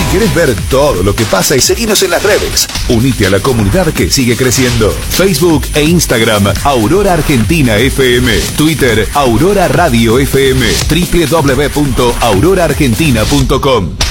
querés ver todo lo que pasa y seguinos en las redes, unite a la comunidad que sigue creciendo. Facebook e Instagram, Aurora Argentina FM. Twitter, Aurora Radio FM. www.auroraargentina.com.